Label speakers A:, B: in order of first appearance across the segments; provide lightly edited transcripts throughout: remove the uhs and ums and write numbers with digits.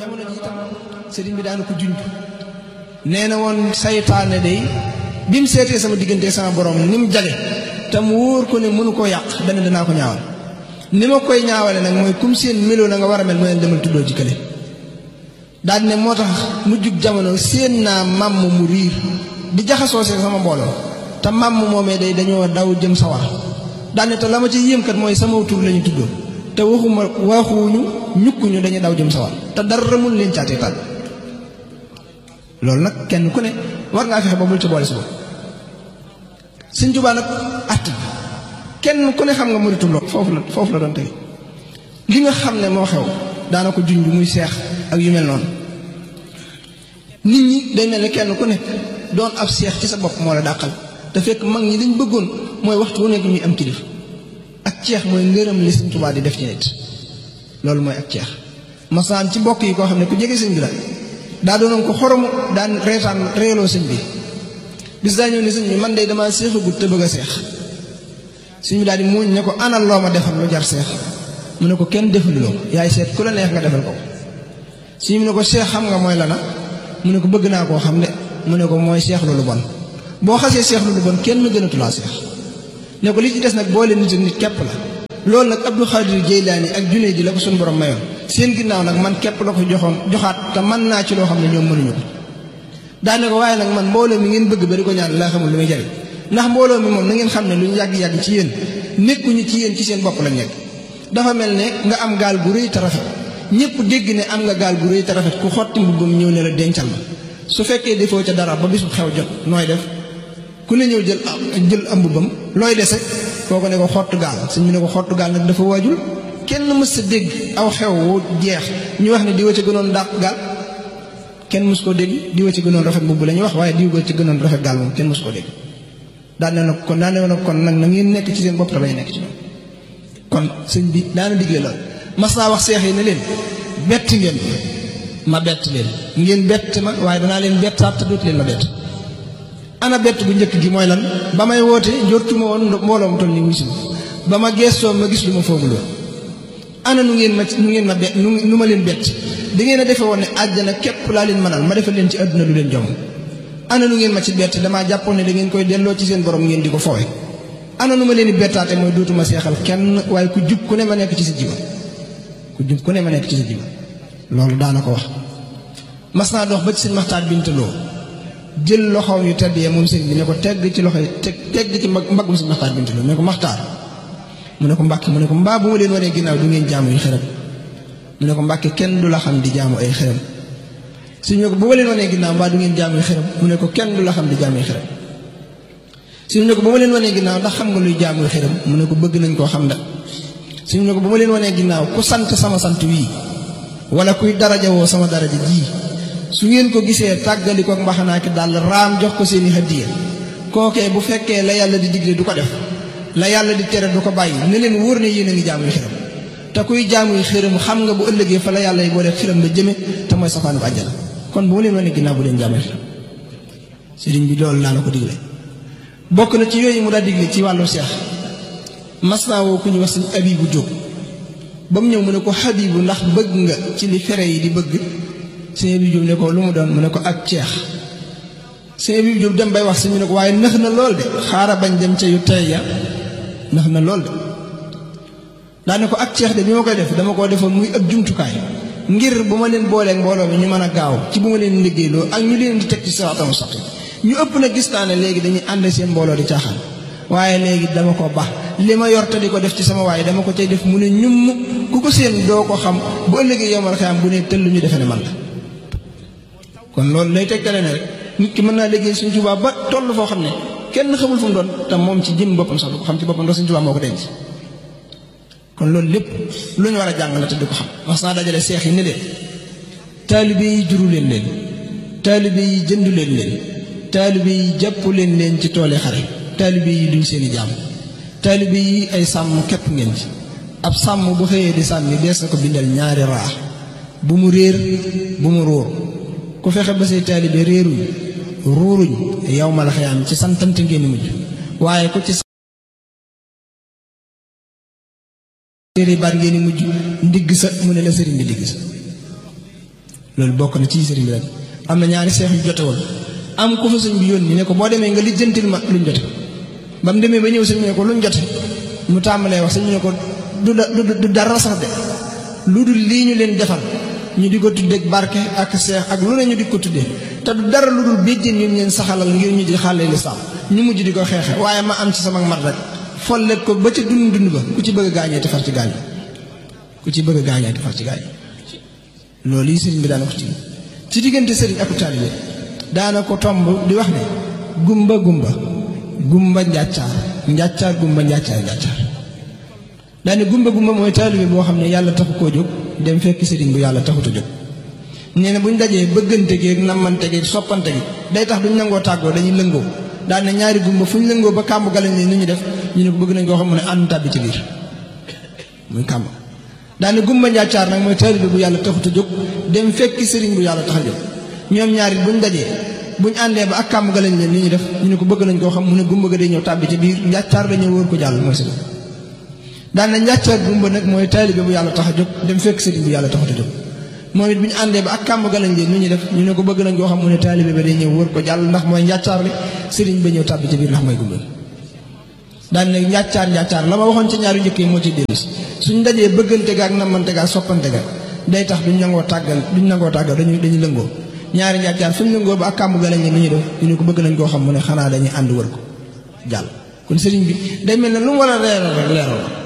A: jamono ji itam sëriñ bi daana ko junj nee na woon saytaane day bi mu seetee sama diggante sama borom ni mu jage te mu wóor ko ne mënu koo yàq dana danaa ko ñaawal ni ma koy ñaawale nag mooy kum seen meloo na nga war a mel mooy demal tuddoo ci kële daal ne moo tax mujjug jamono seen naa màmm mu riir di jaxasoo seen sama mbooloo te màmm moomee day dañoo daw jëm sawar daal ne te la ma ci yéem kat mooy sama tur la ñu tuddoo te waxuñu ñukkuñu dañuy daw jëm sawar te dara mun leen caatee tal loolu nag kenn ku ne war ngaa fexe ba bul ci boole si bopp Sëñ Tuubaa nag att kenn ku ne xam nga muritum lo foofu la doon tege li nga xam ne moo xew daana ko junj muy seex ak yu mel noonu nit ñi day mel ne kenn ku ne doon ab seex ci sa bopp moo la dàqal te fekk mag ñi liñ bëggoon mooy waxtu wu nekk ñuy am kilif ak ceex mooy ngërëm li Sëñ Tuubaa di def ci nit loolu mooy ak ceex masaan ci mbokk yi koo xam ne ku jege sëñ bi la daa doonoon ko xoromu daan reetaan reeloo sëñ bi bis daa ñëw ne sëñ bi man de damaa seexagut te bëgg a seex sëñ bi daal di muuñ ne ko anal loo ma defal lu jar seex mu ne ko kenn defaluloo yaay seet ku la neex nga defal ko sëñ bi ne ko seex xam nga mooy lana mu ne ko bëgg naa koo xam ne mu ne ko mooy seex lu bon boo xasee seex lu bon kenn gënatulaa seex ne ko li ci des nag boole nit ak nit képp la loolu nag Abdou Khadir Jeylaani ak Junayd ji la ko suñu borom mayoon seen ginnaaw nag man képp la ko joxaat te mën naa ci loo xam ne ñoom mënuñu ko daane ko waaye nag man mbooloo mi ngeen bëgg ba di ko ñaan laa xamul lu muy jariñ ndax mbooloo mi moom na ngeen xam ne lu ñu yàgg-yàgg ci yéen nekkuñu ci yéen ci seen bopp lañ nekk dafa mel ne nga am gaal gu rëy te rafet ñëpp dégg ne am nga gaal gu rëy te rafet ku xotti mbubbam ñëw ne la dencal ma su fekkee defoo ca dara ba bisu xew jot nooy def ku ne ñëw jël am mbubbam looy dese kooku ne ko xottu gaal suñ mu ne ko xottu gaal nag dafa waajul kenn mës sa dégg aw xew wu jeex ñu wax ne diwa ci gënoon dàq gaal kenn mës koo dégg diwa ci gënoon rafet mbubb la ñuy wax waaye diwa ci gënoon rafet gaal moom kenn mës koo dégg daane nag kon nag na ngeen nekk ci seen bopp te bañ nekk ci ñoom kon sëñ bi daana digle lool mas naa wax seex yi ne leen bett ngeen ma bett leen ngeen bett ma waaye danaa leen bettaat te dootu leen ma bett ana bett bu njëkk gi mooy lan ba may woote njortuma woon mbooloo mu toll ni wusi ba ma geestoo ma gis lu ma fooguloo ana nu ngeen ma bett nu ma leen bett da ngeen a defe woon ne àjjana képp laa leen mënal ma defal leen ci àdduna lu leen jom ana nu ngeen ma ci bett damaa jàppoon ne da ngeen koy delloo ci seen borom ngeen di ko foowe ana nu ma leen di bettaate mooy dootuma seexal kenn waaye ku jub ku ne ma nekk ci sa jiba ku jub ku ne ma nekk ci sa jiba loolu daana ko wax mas naa dox ba ci sëñ Maxtaar Binta Lo jël loxoom yu tedd yee moom sëñ bi ne ko tegg ci loxo tegg ci mbaggum sëñ Maxtaar Binta Lo ne ko Maxtaar mu ne ko Mbàkke mu ne ko mbaa bu ma leen wanee ginnaaw du ngeen jaamu yu xërëm mu ne ko Mbàkke kenn du la xam di jaamu ay xërëm suñu ne ko bu ma leen wanee ginnaaw mbaa du ngeen jaamu yu xërëm mu ne ko kenn du la xam di jaamu yu xërëm suñu ne ko bu ma leen wanee ginnaaw ndax xam nga luy jaamu yu xërëm mu ne ko bëgg nañ koo xam da suñu ne ko bu ma leen wanee ginnaaw ku sant sama sant wii wala kuy daraja woo sama daraja ji su ngeen ko gisee tàggali ko mbaxanaaki daal raam jox ko seeni hadiya kookee bu fekkee la yàlla di digle du ko def la yàlla di tere du ko bàyyi ne leen wóor ne yéen a ngi jaamuy xiram te kuy jaamuy xiram xam nga bu ëllëgee fa la yàlla yi boole xiram la jëme te mooy safaanu àjjana kon bu ma leen wane ginnaaw bu leen jaamuy xiram sëriñ bi loolu laa na ko digle bokk na ci yooyu mu daa digle ci wàllu seex mas naa woo ku ñu wax sëñ Abibu Jóob ba mu ñëw mu ne ko Habibu ndax bëgg nga ci li fere yi di bëgg sëñ Abibu Jóob ne ko lu mu doon mu ne ko ak ceex sëñ Abibu Jóob dem bay wax sëñ bi ne ko waaye nëx na lool de xaara bañ dem ca yu tey ya nëx na lool de daa ne ko ak ceex de bi ma koy def dama koo defoon muy ab jumtukaay ngir bu ma leen booleeg mbooloo mi ñu mën a gaaw ci bu ma leen liggéeyloo ak ñu leen di teg ci siraatal mustaqiim ñu ëpp na gis naa ne léegi dañuy ànd seen mbooloo di caaxaan waaye léegi dama ko baax li ma yor te di ko def ci sama waaye dama ko cay def mu ne ñum ku ko seen doo ko xam bu ëllëgee yomal xiyam bu ne tëll ñu defe ne man la kon loolu lay tegtale ne rek nit ki mën naa liggéey Sëñ Tuubaa ba toll foo xam ne kenn xamul fu mu doon te moom ci jëm boppam sax du ko xam ci boppam ndax Sëñ Tuubaa moo ko denc kon loolu lépp lu ñu war a jàng la te di ko xam wax naa dajale seex yi ne leen taalibe yi juru leen taalibe yi jëndu leen taalibe yi jàpp leen ci toole xare taalibe yi duñ seeni jaam taalibe yi ay sàmm képp ngeen ci ab sàmm bu xëyee di sàmmi dees na ko bindal ñaari raa bu mu réer bu mu ruur ku fexe ba say taalibe réeruñ ruuruñ yawmal xiyaam ci santante ngeen mujj waaye ku ci réeri baat ngeen mujj ndigg sa mu ne la sëriñ bi digg sa loolu bokk na ci sëriñ bi rek. am na ñaari seex yu jote woon am ku fa sëñ bi yónni ne ko boo demee nga lijjantil ma luñ jote ba mu demee ba ñëw sëñ bi ne ko luñ jote mu tàmbalee wax sëñ bi ne ko du dara sax de lu dul lii ñu leen defal ñu di ko tuddee barke ak seex ak lu ne ñu di ko tuddee te du dara lu dul béjjén yu leen saxalal ngir ñu di xàlle lislaam ñu mujj di ko xeexe waaye ma am ci sama mat rek follet ko ba ca dund ba ku ci bëgg a gaañee te far ci gaañ ku ci bëgg a gaañee te far ci gaañ loolu yi sëriñ bi daana ko ci diggante sëriñ ak taalibe daana ko tomb di wax ne gumba njàccaar gumba njàccaar daane gumba mooy taalibe boo xam ne yàlla taxu koo jóg dem fekk sëriñ bu yàlla taxut a jóg nee na buñ dajee bëggante gi ak nammante gi soppante gi day tax duñ nangoo tàggoo dañuy lëngoo daane ñaari gumba fu ñu lëngoo ba kàmb galañ ni ñu def ñu ne ko bëgg nañ koo xam ne ànd tàbbi ci biir muy kàmb daane gumba njàccaar nag mooy taalibe bu yàlla taxut a jóg dem fekk sëriñ bu yàlla tax a jóg ñoom ñaari buñ dajee buñ àndee ba ak kàmb galañ leen ni ñu def ñu ne ko bëgg nañ koo xam mu ne gumba ga day ñëw tàbbi ci biir njàccaar dañoo wóor ko jàll mooy sëriñ daan na njàccaar gumba nag mooy taalibe bu yàlla tax a jóg dem fekk sëriñ bu yàlla taxut a jóg moom it bu ñu àndee ba ak kàmb galañ leen ni ñu def ñu ne ko bëgg nañ koo xam mu ne taalibe ba day ñëw wóor ko jàll ndax mooy njàccaar li sëriñ ba ñëw tàbbi ci biir ndax mooy gumba daan ne njàccaar la ma waxoon ci ñaari njëkk yi moo ci dellusi suñ dajee bëggante ga ak nammante ga ak soppante ga day tax duñ nangoo tàggal dañuy lëngoo ñaari njàccaar fuñ lëngoo ba ak kàmb galañ leen ni ñu def ñu ne ko bëgg nañ koo xam mu ne xanaa dañuy ànd wër ko jàll kon sëriñ bi day mel ne lu mu war a leeral rek leeral la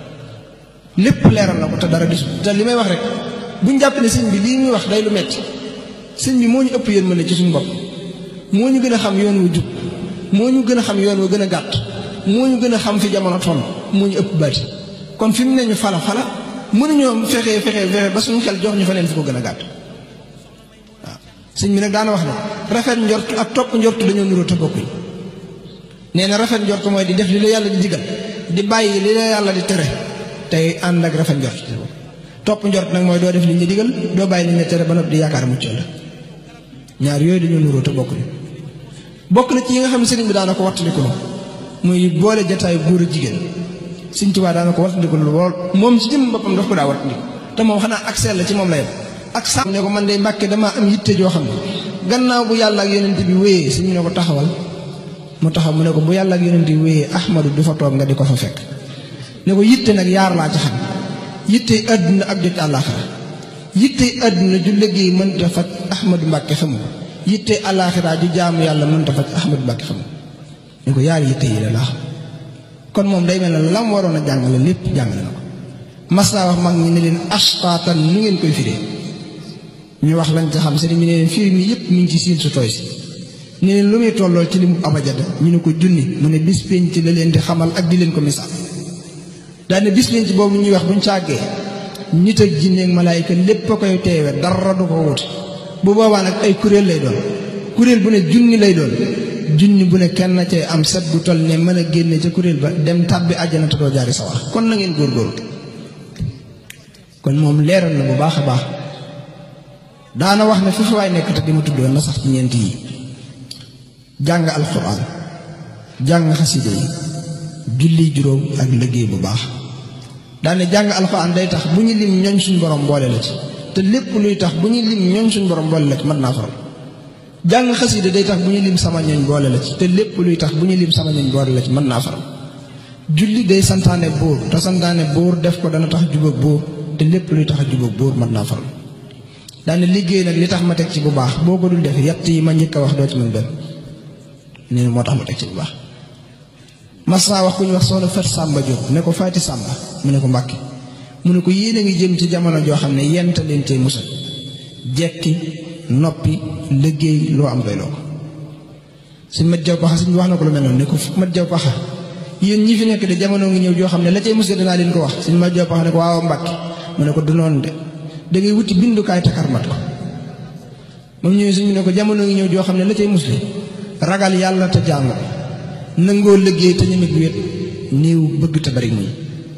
A: lépp leeral na ko te dara gisul te li may wax rek buñ jàpp ne sëñ bi lii muy wax day lu metti sëñ bi moo ñu ëpp yërmande ci suñu bopp moo ñu gën a xam yoon wu jub moo ñu gën a xam yoon wa gën a gàtt moo ñu gën a xam fi jamono toll moo ñu ëpp baati kon fi mu ne ñu fala mënuñoo fexe ba suñu xel jox ñu fa neen fi ko gën a gàtt waaw sëñ bi nag daana wax ne rafet njort ak topp njort dañoo nuroo te bokkuñ nee na rafet njort mooy di def li la yàlla di digal di bàyyi li la yàlla di tere tey ànd ak rafet njort topp njort nag mooy doo def li ñu digal doo bàyyi li ñu tere ba noppi di yaakaar mucc la ñaar yooyu dañoo nuroo te bokk na ci yi nga xam ne sëriñ bi daana ko wattandiku muy boole jataayu góor ak jigéen Sëriñ Tuubaa daana ko wattandiku lool moom ci jëm boppam daf ko daa wattandiku te moom xanaa ak sell la ci moom la yem ak sax ne ko man de Mbàkke damaa am yitte joo xam ne gannaaw bu yàlla ak yonent bi wéyee sëñ bi ne ko taxawal mu taxaw mu ne ko bu yàlla ak yonent bi wéyee Ahmadu du fa toog nga di ko fa fekk ne ko yitte nag yaar laa ci xam yitte àdduna ak jot àllaaxira yitte àdduna ju liggéey mënta faj Ahmadu Mbàkke xamu yitte àllaaxira ju jaamu yàlla mënta faj Ahmadu Mbàkke xamu ne ko yaar yitte yi la laa xam kon moom day mel ne lam waroon a jàngale lépp jàngale na ko mas naa wax mag ñi ne leen aspaatan nu ngeen koy firee ñu wax lañ ca xam sëriñ bi ne leen firi mi yëpp mi ngi ci siin su tooy si ne leen lu muy tollool ci li mu abajada ñu ne ko junni mu ne bis penc la leen di xamal ak di leen ko misaal daane bis penc boobu ñuy wax buñ càggee nit ak jinne ak malaayika lépp a koy teewe dara du ko wuti bu boobaa nag ay kuréel lay doon kuréel bu ne junni lay doon junni bu ne kenn cee am set bu toll ne mën a génne ca kuréel ba dem tàbbi àjjana te doo jaari sa wax kon na ngeen góorgóorlu kon moom leeral na bu baax a baax daana wax ne fi fi waay nekk te di ma tuddoon na sax ci ñeent yi jàng alxuraan jàng xasida yi julli juróom ak liggéey bu baax daane jàng alxuraan day tax bu ñu lim ñooñ suñ borom boole la ci te lépp luy tax bu ñu lim ñooñ suñ borom boole la ci mën naa faral jàng xasida day tax bu ñu lim sama ñooñ boole la ci te lépp luy tax bu ñu lim sama ñooñ boole la ci mën naa faral julli day santaane buur te santaane buur def ko dana tax jubóog buur te lépp luy tax a jubóog buur mën naa faral daane liggéey nag li tax ma teg ci bu baax boo ko dul def yett yi ma njëkk a wax doo ci mën benn nee na moo tax ma teg ci bu baax mas naa wax ku ñu wax soxna Fat Sàmba Jóob ne ko Faati Sàmba mu ne ko Mbàkke mu ne ko yéen a ngi jëm ci jamono joo xam ne yent leen cay musal jekki noppi liggéey loo am doy loo ko suñ mat jaw paxa suñ wax na ko lu mel noonu ne ko mat jaw paxa yéen ñi fi nekk de jamono ngi ñëw joo xam ne la cay musal danaa leen ko wax suñ mat jaw paxa ne ko waaw Mbàkke mu ne ko du noonu de da ngay wuti bindukaay takarmat ko moom ñëwee suñ ne ko jamono ngi ñëw joo xam ne la cay musli ragal yàlla te jaamu nangoo liggéey te ñemit wéet néew bëgg te bari muñ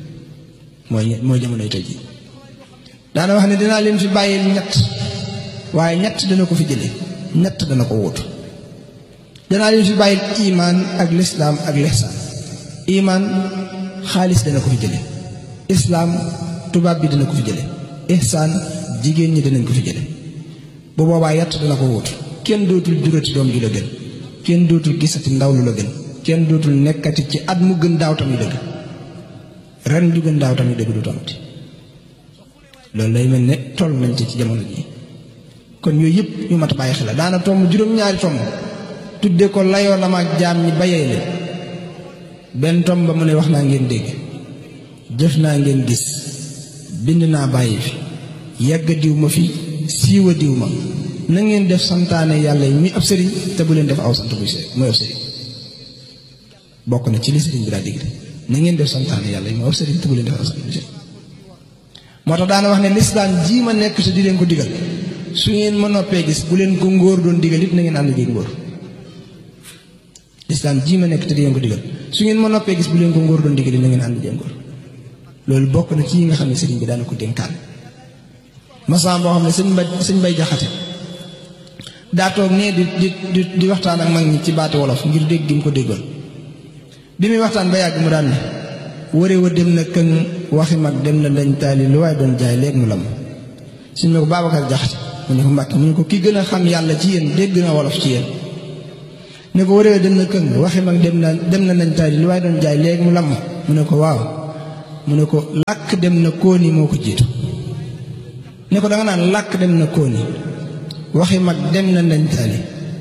A: mooy jamonoy tey ji daana wax ne dinaa leen fi bàyyil ñett waaye ñett dana ko fi jële ñett dana ko wóotu danaa leen fi bàyyil imaan ak lislaam ak lihsaan imaan xaalis dana ko fi jële islaam tubaab bi dana ko fi jële ihsaan jigéen ñi danañ ko fi jële bu boobaa yatt dana ko wut kenn dootul jurati doom ju la gën kenn dootul gisati ndaw lu la gën kenn dootul nekkati ci at mu gën daaw tamit dëgg ren ju gën daaw tamit dëgg du tamati loolu lay mel ne toll nañ ci jamono ji kon yooyu yëpp ñu mat a bàyyi xel la daana tomb juróom-ñaari tomb tudde ko layoo la ma ak jaam ñi bayee leen benn tomb ba mu ne wax naa ngeen dégg jëf naa ngeen gis bind naa bàyyi fi yàgg diw ma fi siiwa diw ma na ngeen def santaane yàlla yi muy ab sëriñ te bu leen def aw sant buy sëriñ mooy ab sëriñ bokk na ci li sëriñ bi daa digg na ngeen def santaane yàlla yi mooy ab sëriñ te bu leen def aw sant buy sëriñ moo tax daana wax ne lislaam ji ma nekk te di leen ko digal su ngeen ma noppee gis bu leen ko ngóor doon digal it na ngeen ànd jéeg ngóor lislaam ji ma nekk te di leen ko digal su ngeen ma noppee gis bu leen ko ngóor doon digal it na ngeen ànd jéeg ngóor loolu bokk na ci yi nga xam ne sëriñ bi daana ko dénkaan masam boo xam ne sëñ bay jaxate daa toog nee di waxtaan ak mag ñi ci baati wolof ngir dégg gi mu ko déggoon bi muy waxtaan ba yàgg mu daan ne wëree wa dem na këng waxi mag dem na lañ taali lu waaye doon jaay léegi mu lam suñ ne ko Babacar Jaxate mu ne ko Mbàkke mu ne ko ki gën a xam yàlla ci yéen dégg na wolof ci yéen ne ko wëree wa dem na këng waxi mag dem na lañ taali lu waaye doon jaay léegi mu lam mu ne ko waaw mu ne ko làkk dem na kóoni moo ko jiitu ne ko danga naan làkk dem na kóoni waxi mag dem na lañ taali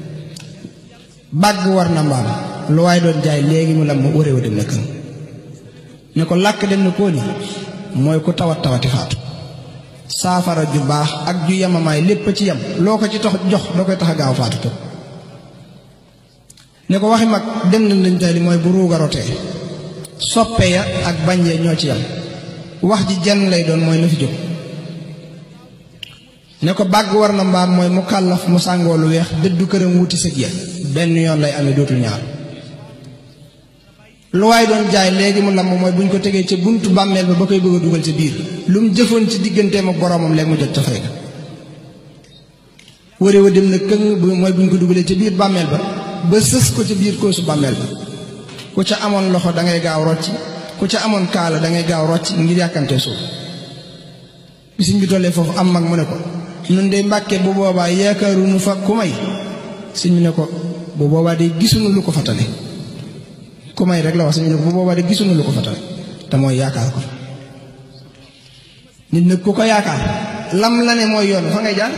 A: bàgg war na mbaam lu waaye doon jaay léegi mu lam wëree wa dem na këng ne ko làkk dem na kóoni mooy ku tawati faatu saafara ju baax ak ju yamamaay lépp ci yam loo ko ci tax jox da koy tax a gaaw faatu képp ne ko waxi mag dem na lañ taali mooy bu ruuga rotee soppe ya ak bañ ya ñoo ci yam wax ji jenn lay doon mooy na fi jóg ne ko bàgg war na mbaam mooy mu kàllaf mu sàngoo lu weex dëddu këram wuti sëg ya benn yoon lay amee dootul ñaar lu waay doon jaay léegi mu lamb mooy buñ ko tegee ca buntu bàmmeel ba koy bëgg a dugal ca biir lu mu jëfoon ci digganteem ak boroomam léegi mu jot ca fay ga wëree wa dem na këng mooy buñ ko dugalee ca biir bàmmeel ba sës ko ca biir koosu bàmmeel ba ku ca amoon loxo da ngay gaaw rocc ku ca amoon kaala da ngay gaaw rocc ngir yàkkante suuf bisiñ bi tollee foofu am mag mu ne ko nun de Mbàkke bu boobaa yaakaaruñu fa ku may sëñ bi ne ko bu boobaa de gisuñu lu ko fatale ku may rek la wax sëñ bi ne ko bu boobaa de gisuñu lu ko fatale te mooy yaakaar ko nit nag ku ko yaakaar lam la ne mooy yoon fa ngay jaar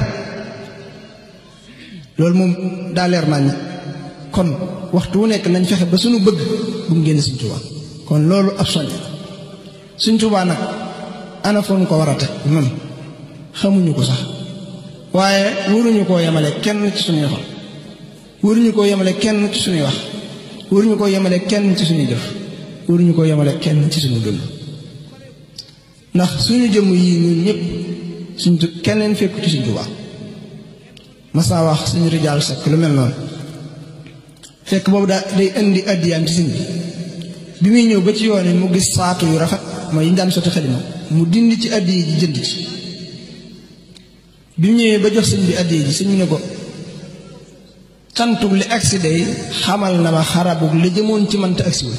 A: loolu moom daa leer nañ kon waxtu wu nekk nañ fexe ba suñu bëgg bu mu génn Sëñ Tuubaa kon loolu ab soññ Sëñ Tuubaa nag ana fa ñu ko war a teg man xamuñu ko sax waaye waruñu koo yemale kenn ci suñuy xol waruñu koo yemale kenn ci suñuy wax waruñu koo yemale kenn ci suñuy jëf waruñu koo yemale kenn ci suñu dund ndax suñu jëmm yii ñun ñëpp keneen fekku ci Sëñ Tuubaa mas naa wax suñu rijaal sekk lu mel noonu fekk boobu day indi addiyaam ci sëñ bi muy ñëw ba ci yoon mu gis saatu yu rafet mooy yi ñu daan sotti xalima mu dindi ci addiya ji jënd ci bi mu ñëwee ba jox sëñ bi addiya ji sëñ bi ne ko cantug li agsi day xamal na ma xarabug li jëmoon ci man te agsiwul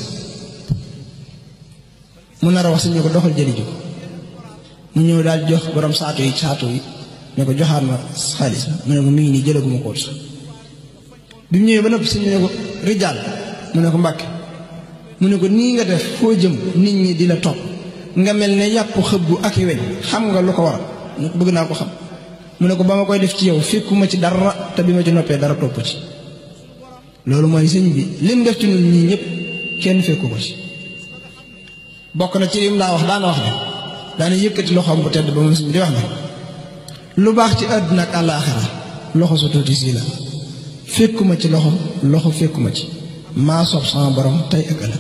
A: mu nar a wax sëñ ne ko doxal jëli ji mu ñëw daal jox borom saatu yi ne ko joxaat ma xaalis mu ne ko mi ngi nii jëlaguma ko sax bi mu ñëwee ba noppi sëñ bi ne ko rijaal mu ne ko Mbàkke mu ne ko nii nga def foo jëm nit ñi di la topp nga mel ne yàpp xëbbu ak i weñ xam nga lu ko waral ne ko bëgg naa ko xam mu ne ko ba ma koy def ci yow fekkuma ci dara te bi ma ci noppee dara topp ci loolu mooy sëñ bi lim def ci ñun ñii ñëpp kenn fekku ko ci bokk na ci lim daa wax daana wax ne daana yëkkati loxoom bu tedd ba moom sëñ bi di wax ne lu baax ci àdduna ak àllaaxira loxo su tuuti sii la fekkuma ci loxo fekkuma ci maa soob sama borom tey ak ëllëg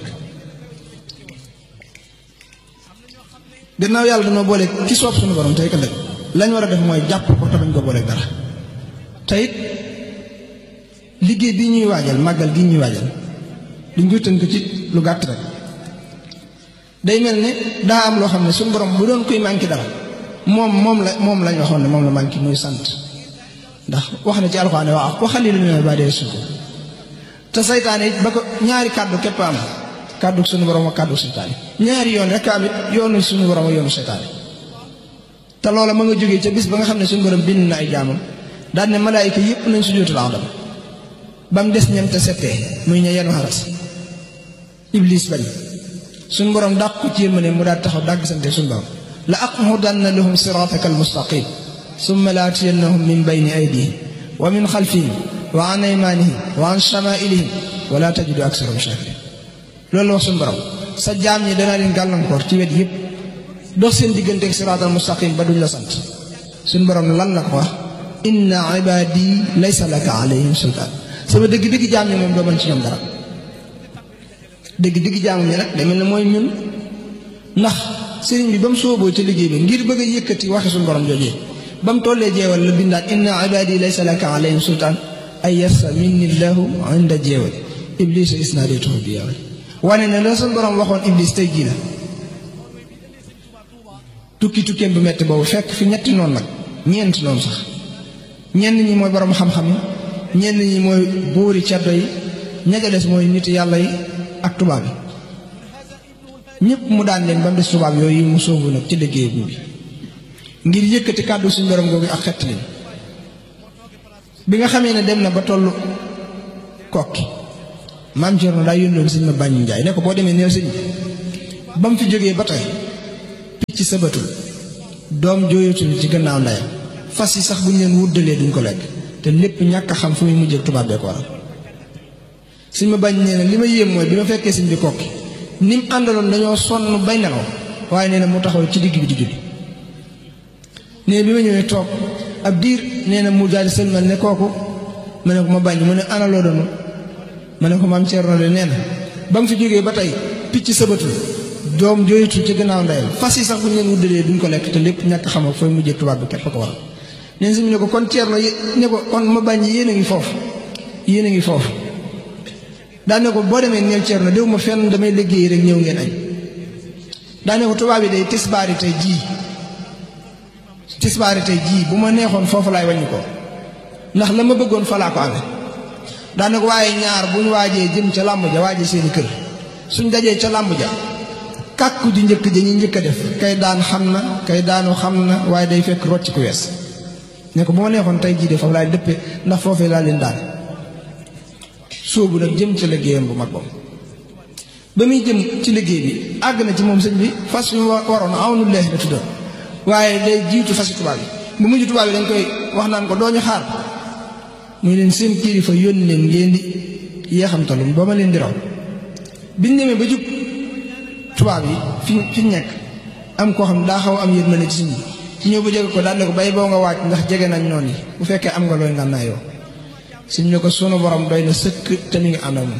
A: gannaaw yàlla dama boole ki soob suñu borom tey ak ëllëg lañ war a def mooy jàpp ko te bañ ko booleeg dara te it liggéey bi ñuy waajal màggal gi ñuy waajal duñ koy tënk ci lu gàtt rek day mel ne daa am loo xam ne suñu borom bu doon koy manqué dara moom lañ waxoon ne moom la manqué muy sant ndax wax na ci alxuraan waa wa xaliilun mina l-ibaadi shakuur te saytaane it ba ko ñaari kàddu képp am kàddu suñu borom ak kàddu saytaane ñaari yoon rek am it yoonu suñu borom ak yoonu saytaane te loola ma nga jógee ca bis ba nga xam ne suñu borom bind na ay jaamam daan ne malaayika yëpp nañ sujjóotal Aadama ba mu des ñam te settee muy ña yenu xaras iblis bañ suñ borom dàq ko ci yërmande mu daal taxaw dàgg sante suñ borom la aqudanna lahum siraataka almustaqim summa la atiyannahum min bayni aydihim wa min xalfihim wa an aymanihim wa an shamailihim wa la tajidu aksarahum shakirin loolu la wax suñ borom sa jaam ñi danaa leen gàllankoor ci wet yëpp dox seen digganteeg siraatal mustaqim ba duñ la sant suñ borom lan la ko wax inna ibadi laysa laka alayhim sultaan sama dëgg-dëgg jaam ñi moom doo mën ci ñoom dara dëgg-dëgg jaam ñi nag demel na mooy ñun ndax sëriñ bi ba mu sooboo ci liggéey bi ngir bëgg a yëkkati waxi suñu borom joojee ba mu tollee jeewal la bindaat inna ibadi laysa laka alayhim sultaan ay yassa minni llahu inda jeewal iblis isnaadaytuhu bi yawal wane ne la suñu borom waxoon iblis tey jii la tukkeem bu metti boobu fekk fi ñetti noonu nag ñeent noonu sax ñenn ñi mooy borom xam-xam yi ñenn ñi mooy buuri ceddo yi ña ca des mooy nit yàlla yi ak tubaab yi ñëpp mu daan leen ba mu des tubaab yooyu mu sóobu nag ci liggéey bi ngir yëkkati kàddu suñu borom googu ak xett leen bi nga xamee ne dem na ba tollu kokki maam Cerno daa yónnoon sëñ ma bàññi njaay ne ko boo demee neel sëñ ba mu fi jógee ba tey picc sabatul doom jooyatul ci gannaaw ndeyam fas yi sax bu ñu leen wuddalee duñ ko lekk te lépp ñàkk a xam fu muy mujjee tubaab bee ko waral sëñ ma bañ nee na li ma yéem mooy bi ma fekkee sëñ bi kokki ni mu àndaloon dañoo sonn bay nelaw waaye nee na mu taxaw ci digg bi di julli nee bi ma ñëwee toog ab diir nee na mu daal di sëlmal ne kooku ma ne ko ma bañ mu ne ana loo doon ma ne ko maam Cerno de nee na ba mu fi jógee ba tey picc sabatul doom jooytu ci gannaaw ndeyam fas yi sax bu ñu leen wuddalee duñ ko lekk te lépp ñàkk xam ak fooy mujjee tubaab bi képp ko waral neen si mu ne ko kon Cerno ne ko kon ma bañ yéen a ngi foofu yéen a ngi foofu daa ne ko boo demee neel Cerno déw ma fenn damay liggéey rek ñëw ngeen añ daa ne ko tubaab yi day tisbaari tey jii bu ma neexoon foofu laay wàññi ko ndax la ma bëggoon fa laa ko amee daa ne ko waaye ñaar bu ñu waajee jëm ca làmb ja waajee seeni kër suñ dajee ca làmb ja kàkku ji njëkk ja ñi njëkk a def kay daan xam na kay daanu xam na waaye day fekk rocc ku wees ne ko bu ma neexoon tey jii de foofu laay dëppee ndax foofee laa leen daan sóobu nag jëm ci liggéeyam bu mag boobu ba muy jëm ci liggéey bi àgg na ci moom sëñ bi fas yu waroon awnullahi la tuddoon waaye day jiitu fasi tubaab yi bu mujj tubaab yi dañ koy wax naan ko dooñu xaar muy leen seen kilifa yónni leen ngeen di yeexamtalum ba ma leen di raw biñ demee ba jub tubaab yi fi nekk am koo xam ne daa xaw am yërmande ci sëñ bi ci ñëw ba jege ko daal ne ko bay boo nga waaj ndax jege nañ noonu yi bu fekkee am nga looy ngànnaay yoo sëñ ne ko sunu borom doy na sëkk te mi ngi ànd ak moom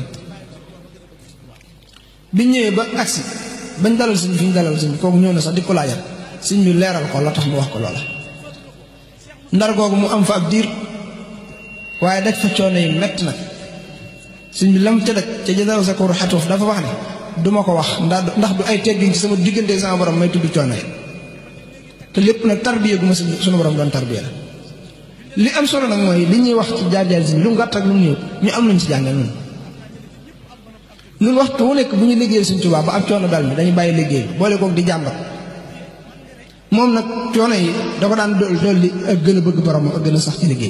A: biñ ñëwee ba agsi bañ dalal sëñ fi ñu dalal sëñ kooku ñëw na sax di ko laajal sëñ bi leeral ko la tax mu wax ko loola ndar googu mu am fa ab diir waaye daj fa coono yi mett nag sëñ bi lam ca daj ca jëdal sa koru xatuuf dafa wax ne duma ko wax ndax du ay teggin ci sama diggante sama borom may tudd coono yi te lépp nag tarbiya gu ma sunu borom doon tarbiya la li am solo nag mooy li ñuy wax ci jaar-jaar si lu mu gàtt ak lu mu néew ñu am luñ ci jàngal ñun waxtu wu nekk bu ñu liggéeyal Sëñ Tuubaa ba ab coono dal mi dañu bàyyi liggéey bi boole koog di jàmbat moom nag coono yi da ko daan dolli ak gën a bëgg borom ak gën a sax ci liggéey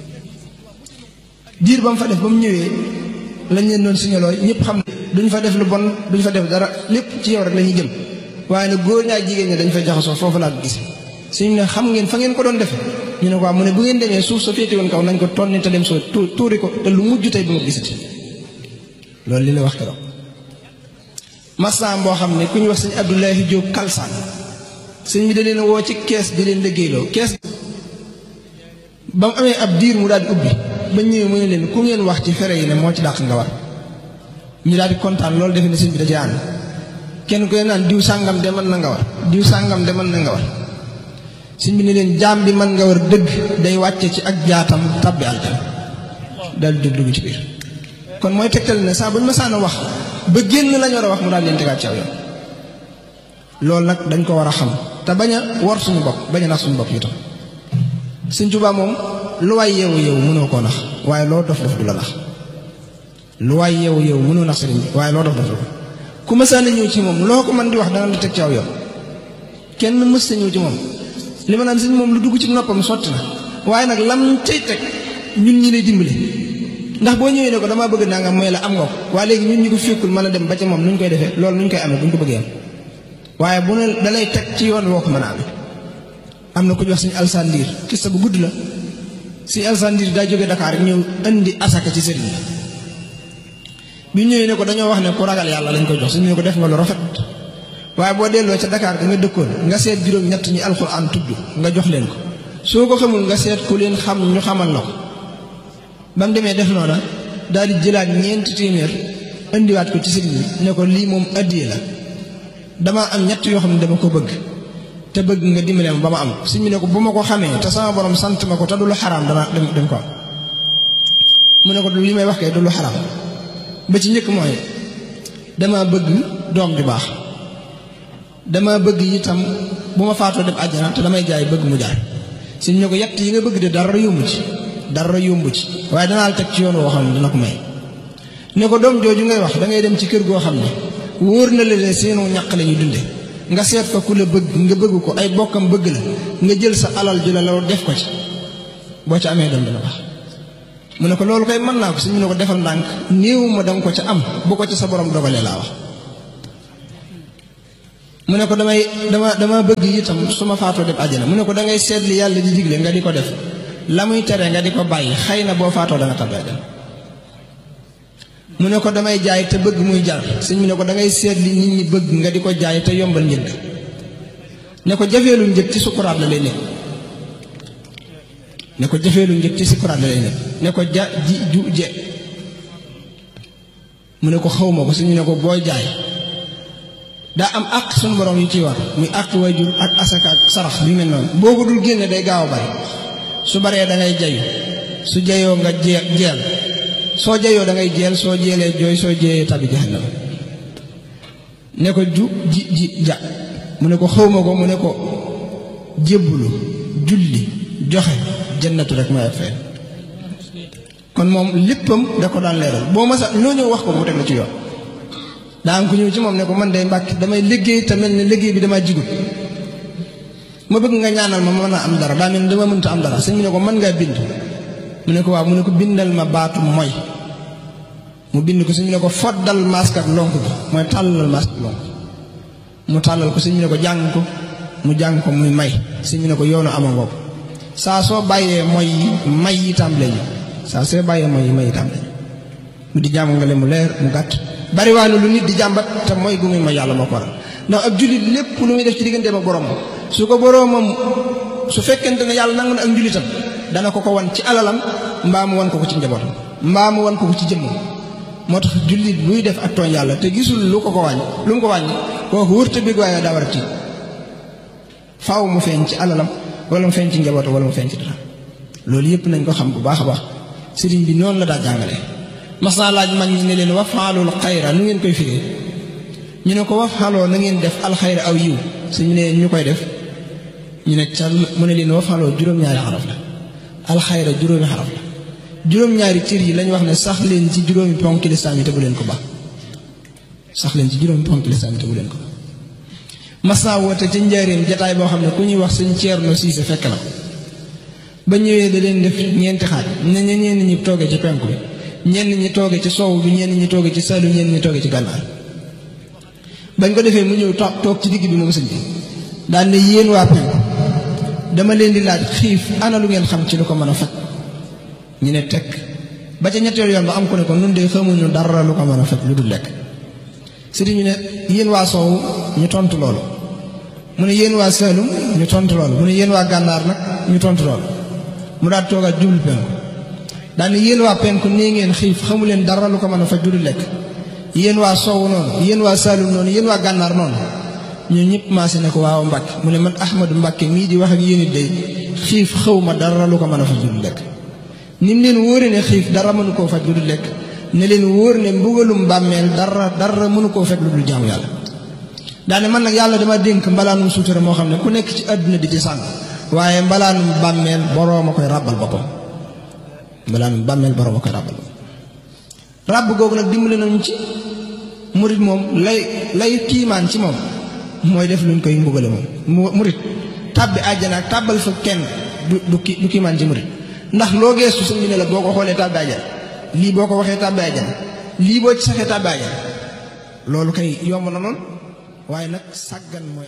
A: diir ba mu fa def ba mu ñëwee lañ leen doon signaloo ñëpp xam ne duñ fa def lu bon duñ fa def dara lépp ci yow rek la ñuy jëm waaye nag góor ñaa jigéen ñi dañ fay jaxasoo foofu laa gis suñu ne xam ngeen fa ngeen ko doon defe ñu ne ko mu ne bu ngeen demee suuf sa féete woon kaw nañ ko tonni te dem soo tuuri ko te lu mujj tey bu ma gisati loolu li la wax keroog masam boo xam ne ku ñu wax sëñ Abdoulahi Diop Kalsaan sëñ bi da leen woo ci kees di leen liggéeyloo kees ba mu amee ab diir mu daal di ubbi ba ñëwee mu ne leen ku ngeen wax ci fere yi ne moo ci dàq nga war ñu daal di kontaan loolu defe ne sëñ bi da ci ànd kenn ku leen naan diw sàngam de mën na nga war diw sàngam de mën na nga war sëñ bi ne leen jaam bi mën nga war dëgg day wàcce ci ak jaatam tabbi aljana daal di dugg ci biir kon mooy tegtal ne saa bu ñu masaan a wax ba génn lañu war a wax mu daal leen tegaat ci aw yoon loolu nag dañ ko war a xam te bañ a wor suñu bopp bañ a nax suñu bopp itam Sëñ Tuubaa moom lu waay yeewu yeewu mënoo koo nax waaye loo dof def du la nax lu waay yeewu yeewu mënoo nax sëriñ bi waaye loo dof def du ko ku masaan a ñëw ci moom loo ko mën di wax dana la teg ci aw yoon kenn mës a ñëw ci moom li ma naan sëñ moom lu dugg ci noppam sotti na waaye nag lam cay teg ñun ñi lay dimbale ndax boo ñëwee ne ko damaa bëgg nangam mooy la am nga ko waaye léegi ñun ñu ko fekkul mën a dem ba ca moom nuñ koy defee loolu nuñ koy amee buñ ko bëggee am waaye bu ne da lay teg ci yoon woo ko mën a amee. am na ku ñu wax suñu alsandiir kissa bu gudd la suñu alsandiir daa jóge Dakar rek ñëw indi asaka ci sëriñ bi ñëwee ne ko dañoo wax ne ku ragal yàlla lañ ko jox suñu ne ko def nga lu rafet waaye boo delloo ca Dakar ga nga dëkkoon nga seet juróom-ñett ñi alxuraan tudd nga jox leen ko soo ko xamul nga seet ku leen xam ñu xamal la ko ba mu demee def noona daal di jëlaat ñeenti téeméer indiwaat ko ci sëriñ bi ne ko lii moom addiye la damaa am ñett yoo xam ne dama ko bëgg te bëgg nga dimbale ma ba ma am sëriñ bi ne ko bu ma ko xamee te sama borom sant ma ko te du lu xaraam dana dem ko am mu ne ko li may wax kay du lu xaraam ba ci njëkk mooy dama bëgg doom ju baax dama bëgg itam bu ma faatoo dem àjjana te damay jaay bëgg mu jaay sëriñ ne ko yett yi nga bëgg de dara yombu ci waaye danaa la teg ci yoon woo xam ne dina ko may ne ko doom jooju ngay wax da ngay dem ci kër goo xam ne wóor na la ne seenu ñàq la ñuy dunde nga seet fa ku la bëgg nga bëgg ko ay bokkam bëgg la nga jël sa alal ju la loolu def ko ci boo ca amee doom dana baax mu ne ko loolu koy mën naa ko si mu ne ko defal ndànk néew ma danga ko ca am bu ko ci sa borom dogalee laa wax mu ne ko dama bëgg itam su ma faatoo dem àjjana mu ne ko da ngay seet li yàlla di digle nga di ko def la muy tere nga di ko bàyyi xëy na boo faatoo da nga tabee dem mu ne ko damay jaay te bëgg muy jar sëñ mu ne ko da ngay seet li nit ñi bëgg nga di ko jaay te yombal njëg ne ko jafeelu njëg ci sukuraat la lay nekk ne ko jafeelu njëg ci sukuraat la lay nekk ne ko ja ji ju je mu ne ko xawma ko sëñ mu ne ko booy jaay daa am àq suñu borom yu ciy war muy àq waajur ak asaka ak sarax bi mel noonu boo ko dul génne day gaaw a bari su baree da ngay jayu su jayoo nga jeel soo jayoo da ngay jeel soo jeelee jooy soo jeeyee tabi jahannam ne ko ja mu ne ko xawma ko mu ne ko jébbulu julli joxe jannatu rek mooy ak fay kon moom léppam da ko daan leeral boo masa loo ñëw wax ko mu teg la ci yoon daa am ko ñëw ci moom ne ko man day mbàkk damay liggéey te mel ne liggéey bi damaa jigut ma bëgg nga ñaanal ma mën a am dara daa mel ne dama mënta am dara sëñ bi ne ko mën ngaa bind mu ne ko waaw mu ne ko bindal ma baatu mooy mu bind ko sëñ bi ne ko foddal masque ak lonk bi mooy tàllal masque ak lonk mu tàllal ko sëñ bi ne ko jàng ko mu jàng ko muy may sëñ bi ne ko yoonu ama ngoog saa soo bàyyee mooy yi may yi tàmbalee ñu saa soo bàyyee mooy yi may yi tàmbalee ñu mu di jàmm nga le mu leer mu gàtt bariwaane lu nit di jàmbat te mooy gu muy ma yàlla moo ko waral ndax ab jullit lépp lu muy def ci digganteem ak borom su ko boroomam su fekkente ne yàlla nangu na ak njullitam dana ko wan ci alalam mbaa mu wan ko ci njabootam mbaa mu wan ko ci jëmmam moo tax jullit buy def ak tooñ yàlla te gisul lu ko wàññi lu mu ko wàññi kooku wërta bég waaye daa war a tiit faaw mu feeñ ci alalam wala mu feeñ ci njabootam wala mu feeñ ci dara loolu yëpp nañ ko xam bu baax a baax sëriñ bi noonu la daa jàngale mas naa laaj mag ñi ne leen wafaalul xayra nu ngeen koy firee ñu ne ko wafaaloo na ngeen def alxayra aw yiw suñu ne ñu koy def ñu ne ca mu ne leen wafaaloo juróom-ñaari xaraf la alxayra juróomi xaraf la juróom-ñaari cër yi lañ wax ne sax leen ci juróomi ponk lislaam yi te bu leen ko baax sax leen ci juróomi ponk lislaam yi te bu leen ko baax mas naa woote ca njaareem jataay boo xam ne ku ñuy wax sëñ Ceerno Siise fekk na ko ba ñëwee da leen def ñeenti xaaj ne ñenn ñi toogee ci penku bi ñenn ñi toogee ci soow bi ñenn ñi toogee ci salu ñenn ñi toogee ci gànnaar bañ ko defee mu ñëw toog ci digg bi moom sëñ bi daan ne yéen waa penku dama leen di laaj xiif ana lu ngeen xam ci lu ko mën a faj ñu ne tekk ba ca ñetteel yoon ba am ku ne ko nun de xamuñu dara lu ko mën a faj lu dul lekk sëriñ ñu ne yéen waa soow ñu tontu loolu mu ne yéen waa Saalum ñu tontu loolu mu ne yéen waa gànnaar nag ñu tontu loolu mu daal toogaat jublu penku daal ne yéen waa penku nee ngeen xiif xamu leen dara lu ko mën a faj lu dul lekk yéen waa soow noonu yéen waa Saalum noonu yéen waa gànnaar noonu ñun ñëpp maase ne ko waaw Mbàkke mu ne man Ahmadu Mbàkke mii di wax ak yéen it day xiif xaw ma dara lu ko mën a faj lu dul lekk ni mu leen wóore ne xiif dara mënu koo faj lu dul lekk ne leen wóor ne mbugalum bàmmeel dara mënu koo fekk lu dul jaamu yàlla daane man nag yàlla dama dénk mbalaanum suutura moo xam ne ku nekk ci àdduna di ci sàng waaye mbalaanum bàmmeel boroom a koy ràbbal boppam mbalaanum bàmmeel boroom a koy ràbbal boppam ràbb googu nag dimbali nañu ci murit moom lay kiimaan ci moom mooy def luñ koy mbugale moom murit tàbbi àjjana ak tàbbal fa kenn du kii maan ci murit ndax loo geestu sëñ bi ne la boo ko xoolee tàbbi àjjana lii boo ko waxee tàbbi àjjana lii boo ci saxee tàbbi àjjana loolu kay yomb na noonu waaye nag sàggan mooy